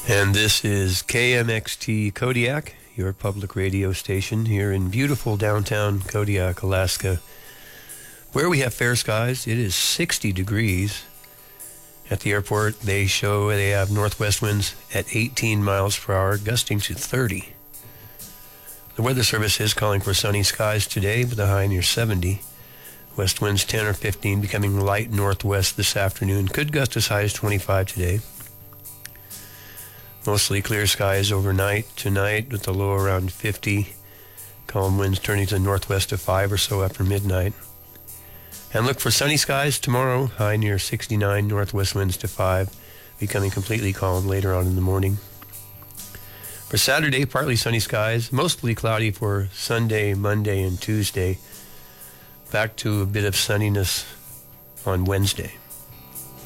And this is KMXT Kodiak, your public radio station here in beautiful downtown Kodiak, Alaska, where we have fair skies. It is 60 degrees. At the airport, they have northwest winds at 18 miles per hour, gusting to 30. The Weather Service is calling for sunny skies today with a high near 70. West winds 10 or 15, becoming light northwest this afternoon. Could gust as high as 25 today. Mostly clear skies overnight tonight with a low around 50. Calm winds turning to the northwest to 5 or so after midnight. And look for sunny skies tomorrow, high near 69, northwest winds to 5, becoming completely calm later on in the morning. For Saturday, partly sunny skies, mostly cloudy for Sunday, Monday, and Tuesday. Back to a bit of sunniness on Wednesday.